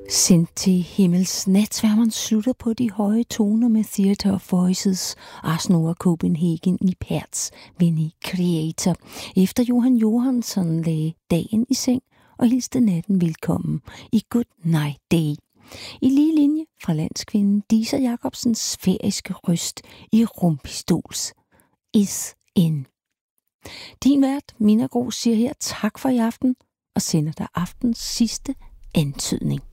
Sendt til himmels natsværmeren slutter på de høje toner med Theatre of Voices, Ars Copenhagen i Perts, Vinnie Creator, efter Johan Johansson lagde dagen i seng og hilste natten velkommen i Good Night Day. I lige linje fra landskvinden Disa Jacobsens sfæriske røst i Rumpistols Is In. Din vært, Mina Gros, siger her tak for i aften og sender dig aftens sidste antydning.